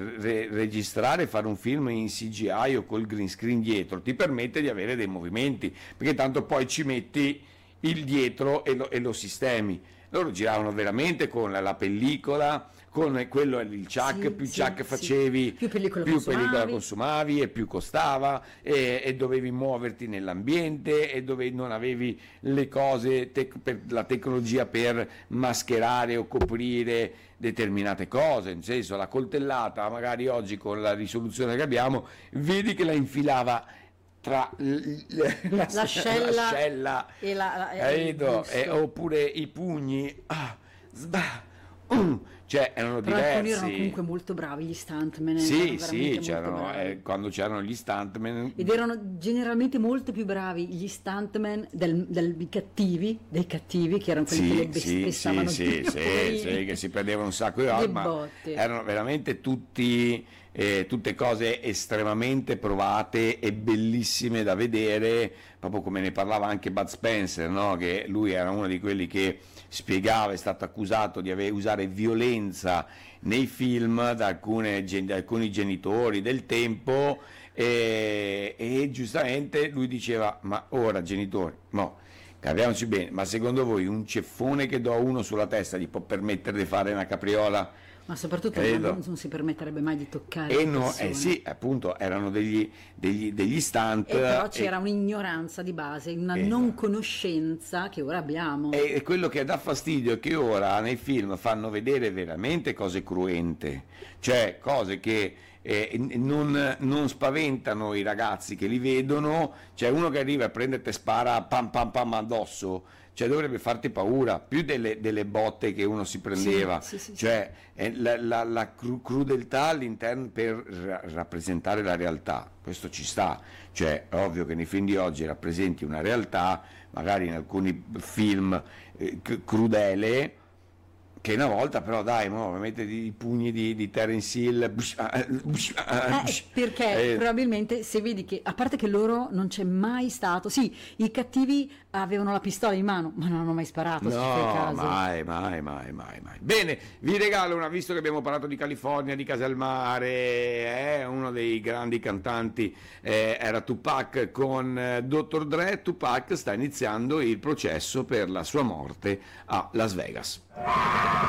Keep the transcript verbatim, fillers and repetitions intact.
re- registrare, fare un film in C G I o col green screen dietro ti permette di avere dei movimenti, perché tanto poi ci metti il dietro e lo, e lo sistemi. Loro giravano veramente con la, la pellicola, con quello il chuck, Sì, più sì, chuck sì. facevi, Più pellicola più consumavi. pellicola consumavi e più costava, e, e dovevi muoverti nell'ambiente e dovevi, non avevi le cose, tec- per, la tecnologia per mascherare o coprire determinate cose, nel senso la coltellata magari oggi con la risoluzione che abbiamo vedi che la infilava tra l- l- la, L'ascella l'ascella, e la- la- e il capito? busto. E- oppure i pugni, ah, sba, um, cioè erano Però diversi. alcuni erano comunque molto bravi, gli stuntman. Sì, erano veramente sì, molto c'erano, bravi. eh, quando c'erano gli stuntman. Ed erano generalmente molto più bravi gli stuntman del, del- dei cattivi, dei cattivi, che erano quelli che Sì, le bes- sì, bestavano sì, più, sì, sì, poverini. sì, che si perdevano un sacco di roba, Le ma botte. erano veramente tutti, eh, tutte cose estremamente provate e bellissime da vedere, proprio come ne parlava anche Bud Spencer, no? Che lui era uno di quelli che spiegava, è stato accusato di ave- usare violenza nei film da, alcune gen- da alcuni genitori del tempo, e, e giustamente lui diceva, ma ora genitori, no, capiamoci bene, ma secondo voi un ceffone che do a uno sulla testa gli può permettere di fare una capriola? Ma soprattutto Credo. non, non si permetterebbe mai di toccare E le no, persone. eh sì, appunto, erano degli, degli, degli stunt. E però e- c'era un'ignoranza di base, una Esatto. non conoscenza che ora abbiamo. E e quello che dà fastidio è che ora nei film fanno vedere veramente cose cruente, cioè cose che eh, n- non, non spaventano i ragazzi che li vedono, c'è uno che arriva e prende e te spara pam pam pam addosso, cioè dovrebbe farti paura, più delle, delle botte che uno si prendeva, Sì, sì, sì, cioè eh, la, la- la cru- crudeltà all'interno per ra- rappresentare la realtà, questo ci sta, cioè è ovvio che nei film di oggi rappresenti una realtà, magari in alcuni film eh, c- crudele, che una volta però dai, mo, mette i pugni di, di Terence Hill, bush, ah, bush, ah, Eh, bush, perché eh, probabilmente se vedi che, a parte che loro non c'è mai stato, sì, i cattivi avevano la pistola in mano, ma non hanno mai sparato, se ci fai no, caso. mai, mai, mai, mai, mai. Bene, vi regalo una, visto che abbiamo parlato di California, di Casalmare, eh, uno dei grandi cantanti eh, era Tupac con eh, dottor Dre. Tupac sta iniziando il processo per la sua morte a Las Vegas.